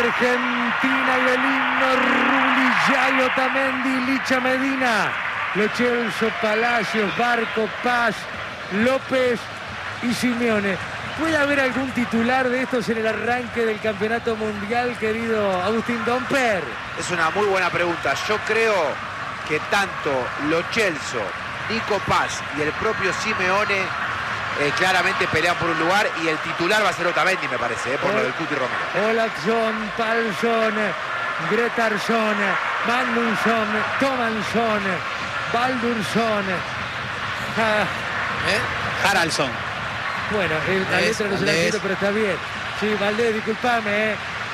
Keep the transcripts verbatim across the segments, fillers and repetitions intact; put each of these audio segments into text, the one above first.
Argentina y el himno Rubligiai, Otamendi, Licha Medina, Lo Celso, Palacios, Barco, Paz, López y Simeone. ¿Puede haber algún titular de estos en el arranque del campeonato mundial, querido Agustín Domper? Es una muy buena pregunta. Yo creo que tanto Lo Celso, Nico Paz y el propio Simeone eh, claramente pelean por un lugar, y el titular va a ser Otamendi, me parece, eh, por lo del Cuti Romero. Olaksson, Palsson, Gretarsson, Magnusson, Tomansson, Baldursson, ja... ¿Eh? Haraldsson. Bueno, el, la letra no se la entiendo, pero está bien. Sí, Valdés, discúlpame, ¿eh?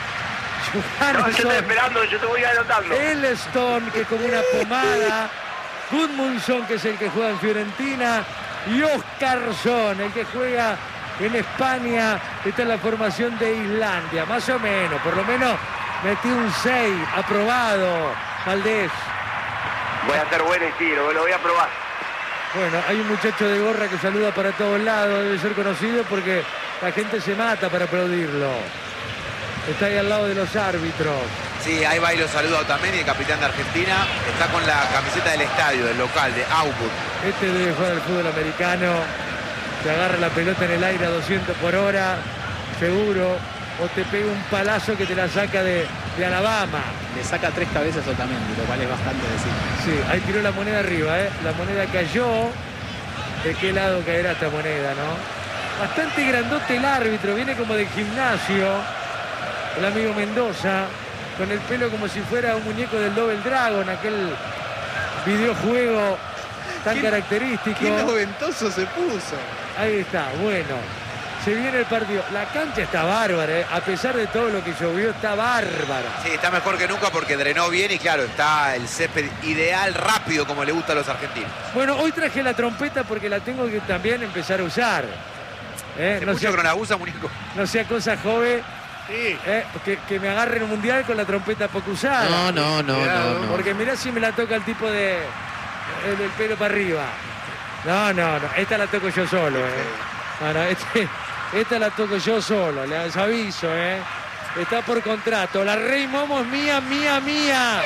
No, yo estoy esperando, yo te voy anotando. Elstone, que es como una pomada. Gudmundsson, que es el que juega en Fiorentina. Y Oscarsson, el que juega en España. Está en la formación de Islandia, más o menos. Por lo menos metí un seis, aprobado, Valdés. Voy a hacer buen estilo, lo voy a probar. Bueno, hay un muchacho de gorra que saluda para todos lados, debe ser conocido porque la gente se mata para aplaudirlo. Está ahí al lado de los árbitros. Sí, ahí va y lo saluda Otamendi, el capitán de Argentina. Está con la camiseta del estadio, del local, de Auburn. Este debe jugar al fútbol americano. Se agarra la pelota en el aire a doscientos por hora, seguro. O te pega un palazo que te la saca de, de Alabama. Le saca tres cabezas a Otamendi, lo cual es bastante decir. Sí, ahí tiró la moneda arriba, ¿eh? La moneda cayó. ¿De qué lado caerá esta moneda, no? Bastante grandote el árbitro, viene como de gimnasio. El amigo Mendoza, con el pelo como si fuera un muñeco del Double Dragon, aquel videojuego tan ¿Qué, característico. Qué noventoso se puso. Ahí está, bueno. Se viene el partido. La cancha está bárbara, ¿eh? A pesar de todo lo que llovió, está bárbara. Sí, está mejor que nunca porque drenó bien y claro, está el césped ideal, rápido, como le gusta a los argentinos. Bueno, hoy traje la trompeta porque la tengo que también empezar a usar. ¿Eh? ¿Se no, puso sea, que no la usa, muñeco? no sea cosa joven. Sí. ¿Eh? Que, que me agarren un mundial con la trompeta poco usada. No, no, no, no, no. Porque mirá si me la toca el tipo de el del pelo para arriba. No, no, no. Esta la toco yo solo, ¿eh? No, no, este... Esta la toco yo solo, les aviso, ¿eh? Está por contrato. La Rey Momo es mía, mía, mía.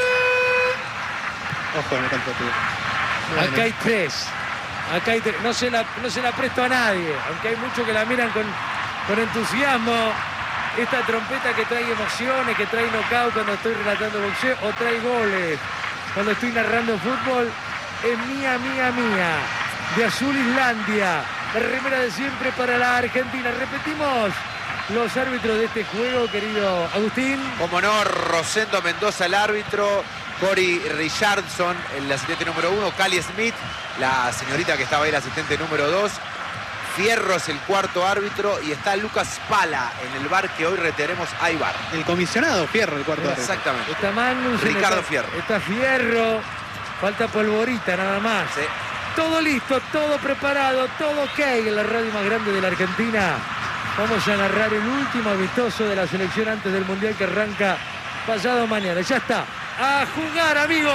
Ojo, no tanto tú. Acá hay tres. Acá hay tres. No se la, no se la presto a nadie, aunque hay muchos que la miran con, con entusiasmo. Esta trompeta que trae emociones, que trae knockout cuando estoy relatando boxeo o trae goles cuando estoy narrando fútbol, es mía, mía, mía. De azul Islandia. La remera de siempre para la Argentina. Repetimos los árbitros de este juego, querido Agustín. Como no, Rosendo Mendoza, el árbitro. Cory Richardson, el asistente número uno. Cali Smith, la señorita que estaba ahí, el asistente número dos. Fierro es el cuarto árbitro. Y está Lucas Pala en el bar que hoy reteremos. Hay bar. El comisionado Fierro, el cuarto árbitro. Exactamente. Está Magnus. Ricardo está, Fierro. Está Fierro. Falta Polvorita nada más. Sí. Todo listo, todo preparado, todo ok en la radio más grande de la Argentina. Vamos a narrar el último amistoso de la selección antes del Mundial que arranca pasado mañana. Ya está. ¡A jugar, amigos!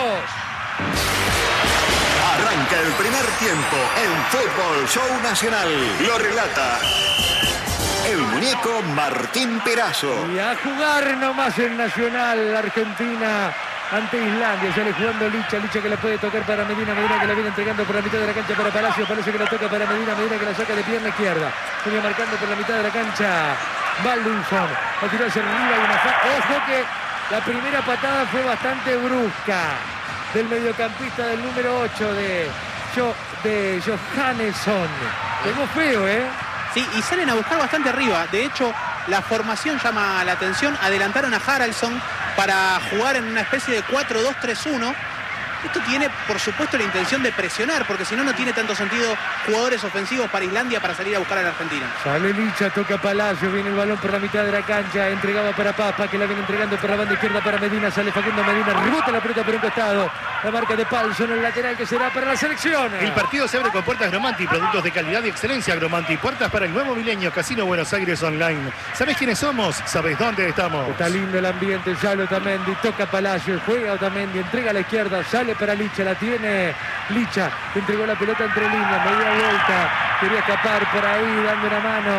Arranca el primer tiempo en Fútbol Show Nacional. Lo relata el muñeco Martín Perazo. Y a jugar nomás en Nacional, Argentina ante Islandia. Sale jugando Licha, Licha que la puede tocar para Medina, Medina que la viene entregando por la mitad de la cancha para Palacio, Palacio que la toca para Medina, Medina que la saca de pierna izquierda. Viene marcando por la mitad de la cancha Baldursson. Va a tirar hacia arriba y una fa... Ojo que la primera patada fue bastante brusca del mediocampista del número ocho de, jo, de Johannesson. Pegó feo, ¿eh? Sí, y salen a buscar bastante arriba. De hecho, la formación llama la atención. Adelantaron a Haraldsson para jugar en una especie de cuatro dos tres uno. Esto tiene, por supuesto, la intención de presionar, porque si no, no tiene tanto sentido jugadores ofensivos para Islandia para salir a buscar a la Argentina. Sale Licha, toca Palacio, viene el balón por la mitad de la cancha, entregaba para Papa, que la viene entregando por la banda izquierda para Medina, sale Facundo Medina, rebota la pelota por un costado, la marca de Palsson, el lateral que será para la selección. El partido se abre con puertas Gromanti, productos de calidad y excelencia Gromanti, puertas para el nuevo milenio, Casino Buenos Aires Online. ¿Sabés quiénes somos? ¿Sabés dónde estamos? Está lindo el ambiente, ya lo Otamendi, toca Palacio, juega Otamendi, entrega a la izquierda, sale para Licha, la tiene Licha, entregó la pelota entre líneas, media vuelta, quería escapar por ahí, dando una mano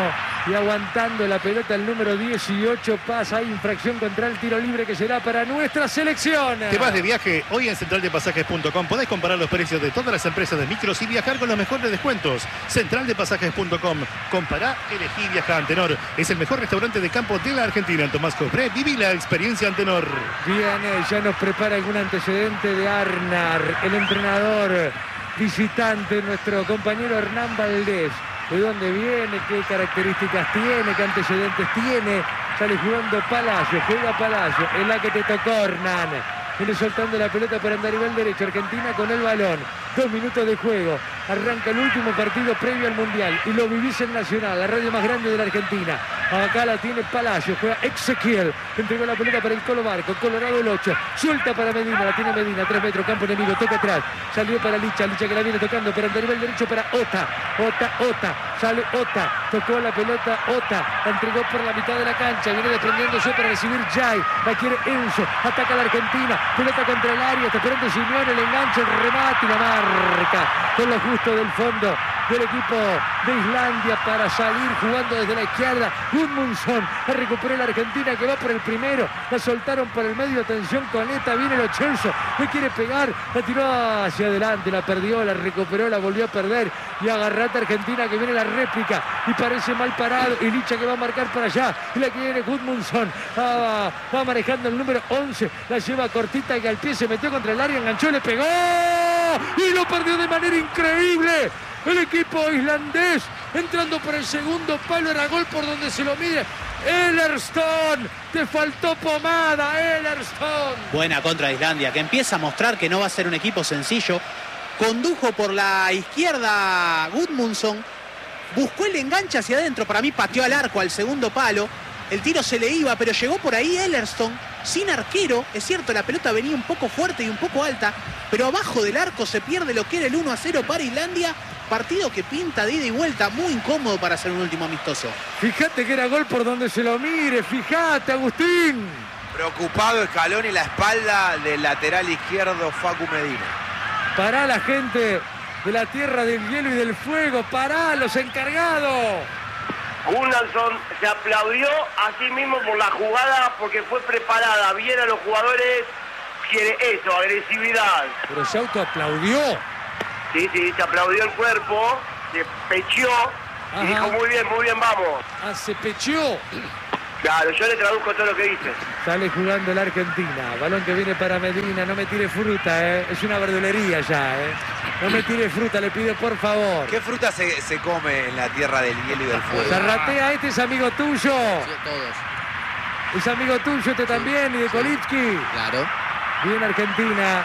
y aguantando la pelota el número dieciocho. Pasa, hay infracción contra el tiro libre que será para nuestra selección. ¿Te vas de viaje? Hoy en central de pasajes punto com podés comparar los precios de todas las empresas de micros y viajar con los mejores descuentos. central de pasajes punto com. Compará, elegí, viaja. Antenor es el mejor restaurante de campo de la Argentina. En Tomás Cobré, viví la experiencia Antenor. Bien, eh, ya nos prepara algún antecedente de Arnar, el entrenador visitante, nuestro compañero Hernán Valdés. ¿De dónde viene? ¿Qué características tiene? ¿Qué antecedentes tiene? Sale jugando Palacio, juega Palacio. Es la que te tocó, Hernán. Viene soltando la pelota para Andarivel derecho. Argentina con el balón. Dos minutos de juego. Arranca el último partido previo al Mundial. Y lo vivís en Nacional, la radio más grande de la Argentina. Acá la tiene Palacio. Juega Ezequiel. Entregó la pelota para el Colo Barco. Colorado el ocho. Suelta para Medina. La tiene Medina. Tres metros. Campo enemigo. Toca atrás. Salió para Licha. Licha que la viene tocando para Andarivel derecho para Ota. Ota, Ota. Sale Ota. Tocó la pelota Ota. La entregó por la mitad de la cancha. Viene desprendiéndose para recibir Jai. La quiere Enzo. Ataca a la Argentina. Pelota contra el área. Está esperando Simeone. El enganche, el remate y la marca. Con lo justo del fondo del equipo de Islandia para salir jugando desde la izquierda. Gudmundsson. La recuperó la Argentina que va por el primero. La soltaron por el medio. Atención con esta. Viene Lo Celso. Le quiere pegar. La tiró hacia adelante. La perdió. La recuperó. La volvió a perder. Y agarrate Argentina que viene la réplica. Y parece mal parado. Y Licha que va a marcar para allá. Y la que viene Gudmundsson. Ah, va manejando el número once. La lleva cortita y al pie se metió contra el área. Enganchó. Le pegó. Y lo perdió de manera increíble. El equipo islandés entrando por el segundo palo. Era gol por donde se lo mide. Ellerstone, te faltó pomada, Ellerstone. Buena contra de Islandia, que empieza a mostrar que no va a ser un equipo sencillo. Condujo por la izquierda Gudmundsson. Buscó el enganche hacia adentro. Para mí pateó al arco al segundo palo. El tiro se le iba, pero llegó por ahí Ellerstone, sin arquero. Es cierto, la pelota venía un poco fuerte y un poco alta, pero abajo del arco se pierde lo que era el uno a cero para Islandia. Partido que pinta de ida y vuelta, muy incómodo para ser un último amistoso. Fíjate que era gol por donde se lo mire, fíjate, Agustín. Preocupado Scaloni, la espalda del lateral izquierdo Facu Medina. Pará la gente de la tierra del hielo y del fuego, pará los encargados. Gunnarsson se aplaudió a sí mismo por la jugada porque fue preparada bien a los jugadores. Quiere eso, agresividad. Pero se autoaplaudió. Sí, sí, se aplaudió el cuerpo, se pecheó. Ajá. Y dijo muy bien, muy bien, vamos. Ah, se pecheó. Claro, yo le traduzco todo lo que dice. Sale jugando la Argentina. Balón que viene para Medina. No me tire fruta, ¿eh? Es una verdulería ya, ¿eh? No me tire fruta, le pido por favor. ¿Qué fruta se, se come en la tierra del hielo y del fuego? Zarratea, este es amigo tuyo. Sí, todos. Es amigo tuyo este también, y de Kolitsky. Claro. Bien Argentina.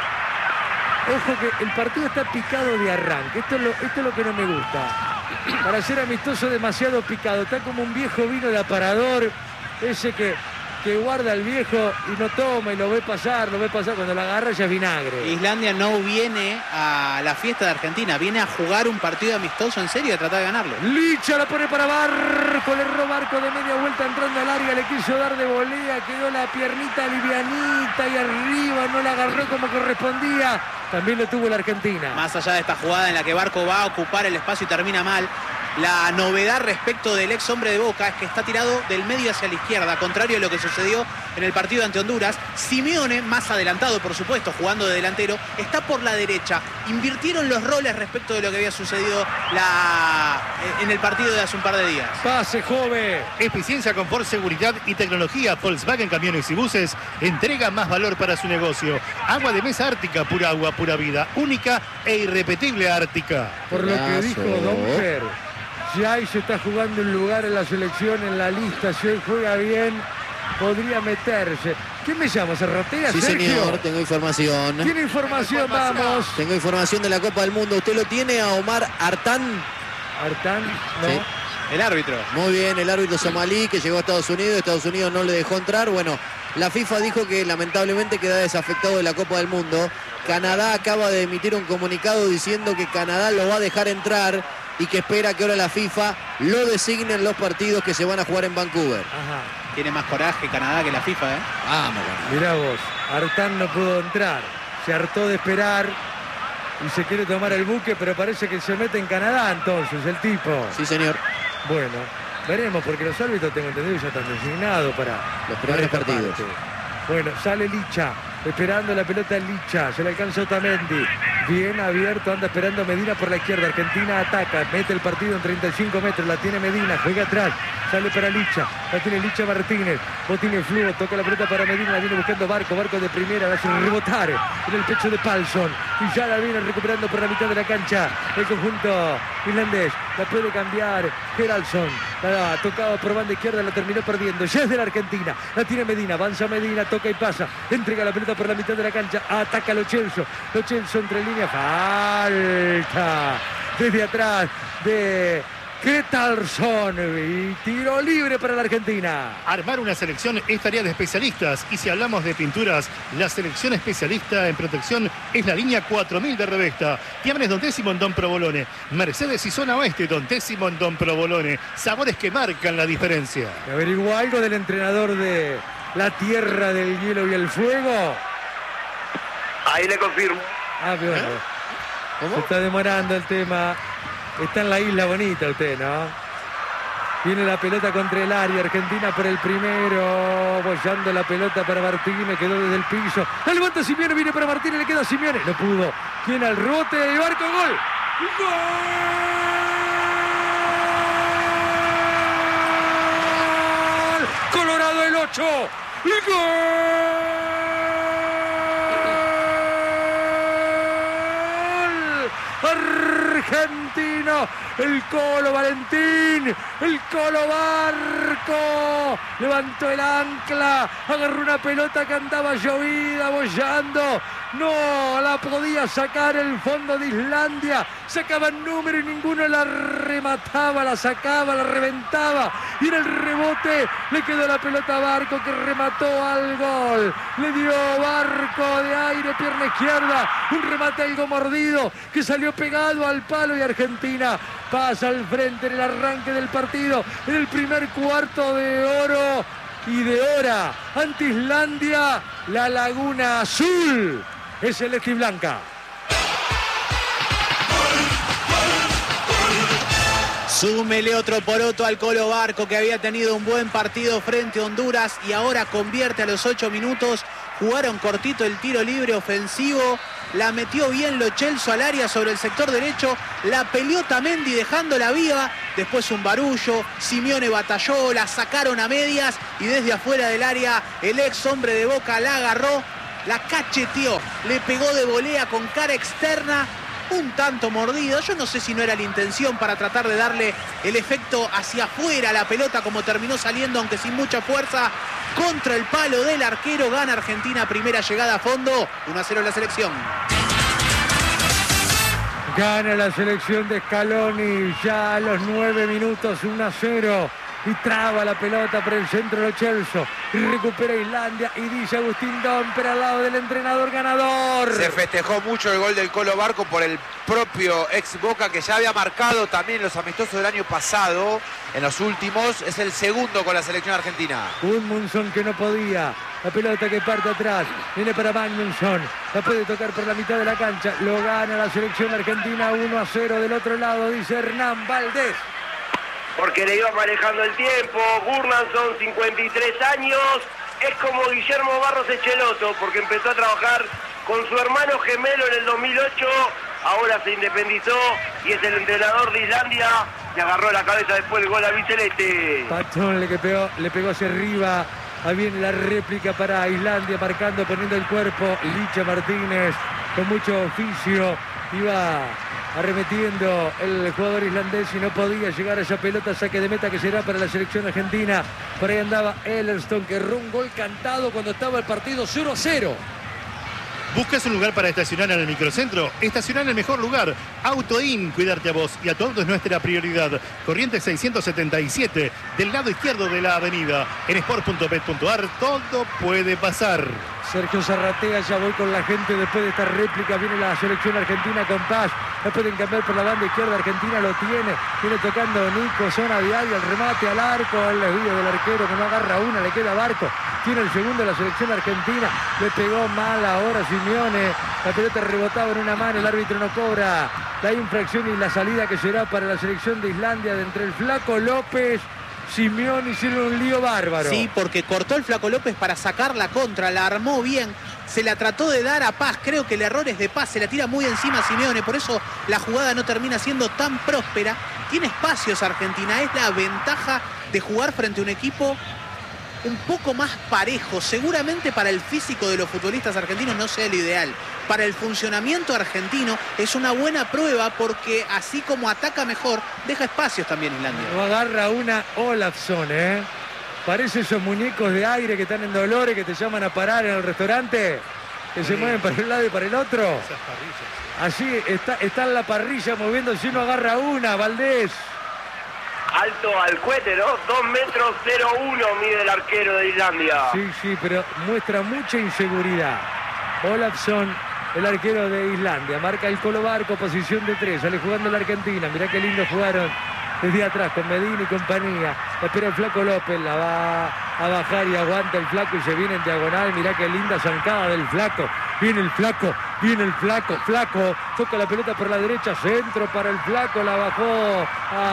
Ojo que el partido está picado de arranque. Esto es lo, esto es lo que no me gusta. Para ser amistoso demasiado picado. Está como un viejo vino de aparador. Ese que, que guarda el viejo y no toma y lo ve pasar, lo ve pasar. Cuando la agarra ya es vinagre. Islandia no viene a la fiesta de Argentina, viene a jugar un partido amistoso en serio y a tratar de ganarlo. Licha la pone para Barco, le erró Barco de media vuelta entrando al área, le quiso dar de volea, quedó la piernita livianita y arriba, no la agarró como correspondía. También lo tuvo la Argentina. Más allá de esta jugada en la que Barco va a ocupar el espacio y termina mal, la novedad respecto del ex hombre de Boca es que está tirado del medio hacia la izquierda, contrario a lo que sucedió en el partido ante Honduras. Simeone, más adelantado por supuesto, jugando de delantero, está por la derecha. Invirtieron los roles respecto de lo que había sucedido la... en el partido de hace un par de días. Pase, joven. Eficiencia, confort, seguridad y tecnología. Volkswagen Camiones y Buses entrega más valor para su negocio. Agua de mesa Ártica, pura agua, pura vida. Única e irrepetible Ártica. Por lo que dijo Don Fer, si ahí se está jugando un lugar en la selección, en la lista, si hoy juega bien, podría meterse. ¿Quién me llama? ¿Zarratea, Sí, Sergio? señor, tengo información. ¿Tiene información? Vamos. Tengo información de la Copa del Mundo. ¿Usted lo tiene a Omar Artán? Artán, no. Sí. El árbitro. Muy bien, el árbitro somalí que llegó a Estados Unidos. Estados Unidos no le dejó entrar. Bueno, la FIFA dijo que lamentablemente queda desafectado de la Copa del Mundo. Canadá acaba de emitir un comunicado diciendo que Canadá lo va a dejar entrar y que espera que ahora la FIFA lo designe en los partidos que se van a jugar en Vancouver. Ajá. Tiene más coraje Canadá que la FIFA, ¿eh? Vamos, Mirá vos, Artán no pudo entrar. Se hartó de esperar y se quiere tomar el buque, pero parece que se mete en Canadá entonces, el tipo. sí, señor. Bueno, Veremos, porque los árbitros, tengo entendido, ya están designados para los primeros para esta partidos. parte. Bueno, sale Licha, esperando la pelota Licha, se le alcanza Otamendi, bien abierto, anda esperando Medina por la izquierda, Argentina ataca, mete el partido en treinta y cinco metros, la tiene Medina, juega atrás, sale para Licha, la tiene Licha Martínez, no tiene flujo, toca la pelota para Medina, la viene buscando Barco, Barco de primera, la hace rebotar en el pecho de Palsson, y ya la viene recuperando por la mitad de la cancha, el conjunto finlandés, la puede cambiar Geraldsson, la tocaba por banda izquierda, la terminó perdiendo, ya es de la Argentina, la tiene Medina, avanza Medina, toca y pasa, entrega la pelota por la mitad de la cancha, ataca Lo Celso, Lo Celso entre líneas, falta desde atrás de Geraldsson y tiro libre para la Argentina. Armar una selección es tarea de especialistas y si hablamos de pinturas, la selección especialista en protección es la línea cuatro mil de Revesta. Tiames Don Décimo en Don Provolone, Mercedes y Zona Oeste Don Décimo en Don Provolone. Sabores que marcan la diferencia. ¿Averiguó algo del entrenador de la Tierra del Hielo y el Fuego? Ahí le confirmo. Ah, bueno. ¿Eh? ¿Cómo? Se está demorando el tema. Está en la isla bonita usted, ¿no? Viene la pelota contra el área. Argentina por el primero. Bollando la pelota para Martínez. Quedó desde el piso. La levanta Simeone. Viene para Martínez. Le queda a Simeone. No pudo. Tiene al rebote. De Barco. Gol. ¡Gol! Colorado el ocho. ¡Gol! Argentino, el Colo Valentín, el Colo Barco, levantó el ancla, agarró una pelota que andaba llovida, bollando, no la podía sacar el fondo de Islandia, sacaba el número y ninguno la remataba, la sacaba, la reventaba, y en el rebote le quedó la pelota a Barco que remató al gol, le dio Barco de aire, pierna izquierda, un remate algo mordido que salió pegado al palo y Argentina pasa al frente en el arranque del partido, en el primer cuarto de oro y de hora ante Islandia. La Laguna Azul es celeste y blanca. Súmele otro poroto al Colo Barco, que había tenido un buen partido frente a Honduras y ahora convierte a los ocho minutos. Jugaron cortito el tiro libre ofensivo. La metió bien Lo Celso al área sobre el sector derecho. La peleó Otamendi dejándola viva. Después un barullo. Simeone batalló. La sacaron a medias. Y desde afuera del área el ex hombre de Boca la agarró. La cacheteó. Le pegó de volea con cara externa. Un tanto mordido. Yo no sé si no era la intención para tratar de darle el efecto hacia afuera a la pelota como terminó saliendo, aunque sin mucha fuerza. Contra el palo del arquero, gana Argentina, primera llegada a fondo, uno a cero la selección. Gana la selección de Scaloni ya a los nueve minutos, uno a cero. Y traba la pelota por el centro Lo Celso. Y recupera Islandia y dice Agustín Domper al lado del entrenador ganador. Se festejó mucho el gol del Colo Barco por el propio ex Boca, que ya había marcado también los amistosos del año pasado. En los últimos es el segundo con la selección argentina. Un Munson que no podía. La pelota que parte atrás. Viene para Magnusson. La puede tocar por la mitad de la cancha. Lo gana la selección argentina uno a cero. Del otro lado dice Hernán Valdés. Porque le iba manejando el tiempo. Gudmundsson, cincuenta y tres años, es como Guillermo Barros Echeloto, porque empezó a trabajar con su hermano gemelo en el dos mil ocho, ahora se independizó y es el entrenador de Islandia. Le agarró la cabeza después el gol a Biceleste. Patón le, que pegó, le pegó hacia arriba. Ahí viene la réplica para Islandia, marcando, poniendo el cuerpo. Licha Martínez con mucho oficio. Iba arremetiendo el jugador islandés y no podía llegar a esa pelota, saque de meta que será para la selección argentina. Por ahí andaba Ellerstone, que erró un gol cantado cuando estaba el partido cero a cero. ¿Buscas un lugar para estacionar en el microcentro? Estacionar en el mejor lugar. Autoin, cuidarte a vos y a todos es nuestra prioridad. Corrientes seiscientos setenta y siete, del lado izquierdo de la avenida. En sport punto bet punto ar todo puede pasar. Sergio Zarratea, ya voy con la gente después de esta réplica. Viene la selección argentina con Paz. La pueden cambiar por la banda izquierda. Argentina lo tiene. Viene tocando Nico, zona de área, el remate al arco. El desvío del arquero que no agarra una, le queda Barco. Tiene el segundo la selección argentina. Le pegó mal ahora Simeone. La pelota rebotaba en una mano. El árbitro no cobra la infracción y la salida que será para la selección de Islandia de entre el Flaco López Simeone hicieron un lío bárbaro. Sí, porque cortó el Flaco López para sacar la contra, la armó bien, se la trató de dar a Paz, creo que el error es de Paz, se la tira muy encima a Simeone, por eso la jugada no termina siendo tan próspera. Tiene espacios Argentina, es la ventaja de jugar frente a un equipo un poco más parejo. Seguramente para el físico de los futbolistas argentinos no sea lo ideal. Para el funcionamiento argentino es una buena prueba porque así como ataca mejor, deja espacios también Islandia. No agarra una Olafsson, ¿eh? Parece esos muñecos de aire que están en Dolores, que te llaman a parar en el restaurante, que se mueven para un lado y para el otro. Así está, está en la parrilla moviéndose, uno agarra una, Valdés. Alto al cohete, ¿no? dos metros cero uno mide el arquero de Islandia. Sí, sí, pero muestra mucha inseguridad. Olafsson, el arquero de Islandia, marca el Colo Barco, posición de tres, sale jugando la Argentina. Mirá qué lindo jugaron desde atrás con Medina y compañía. La espera el Flaco López, la va a bajar y aguanta el Flaco y se viene en diagonal. Mirá qué linda zancada del Flaco. Viene el Flaco, viene el Flaco, Flaco, toca la pelota por la derecha, centro para el Flaco, la bajó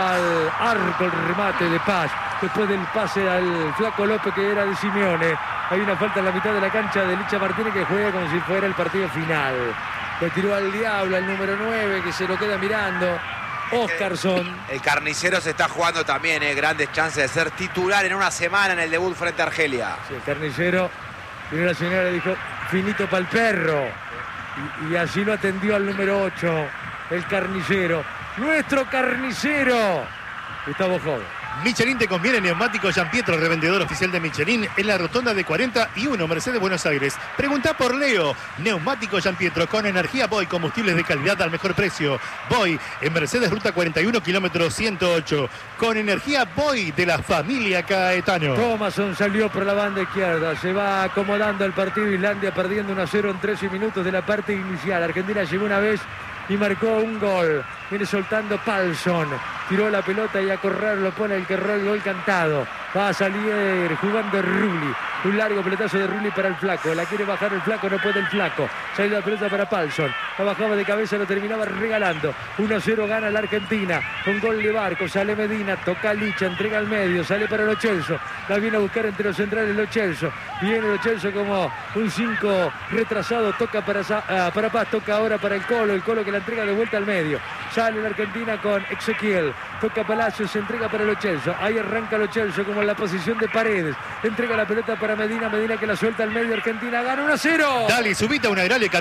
al arco el remate de Paz. Después del pase al Flaco López que era de Simeone. Hay una falta en la mitad de la cancha de Licha Martínez que juega como si fuera el partido final. Le tiró al diablo al número nueve que se lo queda mirando. Oscarsson. El carnicero se está jugando también, eh, grandes chances de ser titular en una semana en el debut frente a Argelia. Sí, el carnicero, y la señora le dijo, finito para el perro. Y, y así lo atendió al número ocho, el carnicero. Nuestro carnicero, Gustavo Joven. Michelin te conviene, neumático Gianpietro, revendedor oficial de Michelin en la rotonda de cuarenta y uno, Mercedes, Buenos Aires. Pregunta por Leo, neumático Gianpietro con energía Boy, combustibles de calidad al mejor precio. Boy en Mercedes, ruta cuarenta y uno, kilómetro ciento ocho, con energía Boy de la familia Caetano. Thomasson salió por la banda izquierda, se va acomodando el partido. Islandia perdiendo uno a cero en trece minutos de la parte inicial. Argentina llegó una vez y marcó un gol. Viene soltando Palsson. Tiró la pelota y a correr lo pone el que erró el gol cantado. Va a salir jugando Rulli. Un largo pelotazo de Rulli para el Flaco. La quiere bajar el Flaco, no puede el Flaco. Sale la pelota para Palsson. La bajaba de cabeza, lo terminaba regalando. uno a cero gana la Argentina. Con gol de Barco. Sale Medina, toca Licha, entrega al medio. Sale para Lo Celso. La viene a buscar entre los centrales Lo Celso. Viene Lo Celso como un cinco retrasado. Toca para, uh, para Paz. Toca ahora para el Colo. El Colo que la entrega de vuelta al medio. Sale la Argentina con Ezequiel. Toca Palacios, se entrega para Lo Celso. Ahí arranca Lo Celso como en la posición de Paredes. Entrega la pelota para Medina. Medina que la suelta al medio. Argentina gana uno a cero. Dale, subite a una grale.